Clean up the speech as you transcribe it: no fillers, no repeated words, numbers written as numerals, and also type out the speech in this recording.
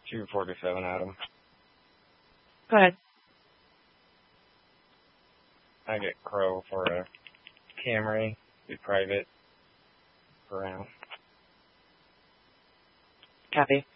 247, Adam. Go ahead. I get Crow for a Camry, be private for now. Copy.